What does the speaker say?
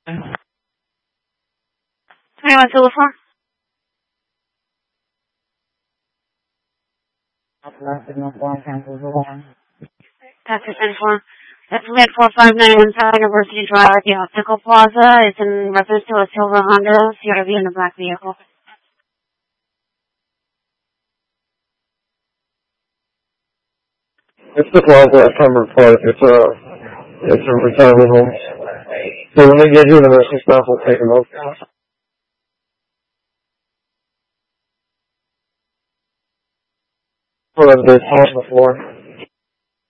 21 Silver. Package 94. That's Lid 4591 South University Drive at the Optical Plaza. It's in reference to a silver Honda CRV in a black vehicle. It's the plaza at Pembroke Park. It's a retirement home. So when they get here, the nursing staff will take them out. Well, there's on the floor.